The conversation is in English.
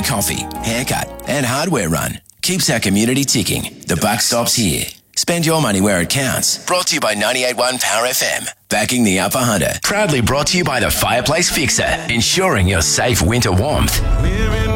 coffee, haircut and hardware run keeps our community ticking. The buck stops here. Spend your money where it counts. Brought to you by 98.1 Power FM. Backing the Upper Hunter. Proudly brought to you by the Fireplace Fixer. Ensuring your safe winter warmth.